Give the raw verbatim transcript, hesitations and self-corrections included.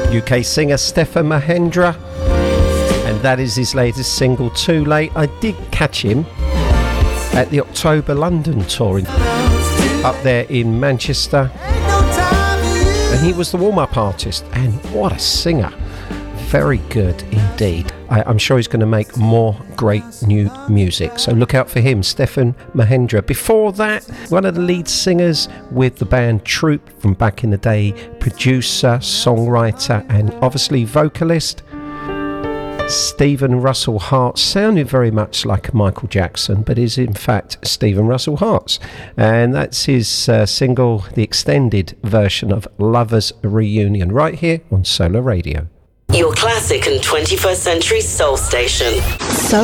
U K singer Stefan Mahendra, and that is his latest single, Too Late. I did catch him at the October London touring up there in Manchester, and he was the warm-up artist, and what a singer. Very good indeed. I, I'm sure he's going to make more great new music, so look out for him, Stefan Mahendra. Before that, one of the lead singers with the band Troop from back in the day, producer, songwriter and obviously vocalist, Stephen Russell Hart, sounded very much like Michael Jackson, but is in fact Stephen Russell Hart, and that's his uh, single, the extended version of Lovers Reunion, right here on Solar Radio. Your classic and twenty-first century soul station. Solar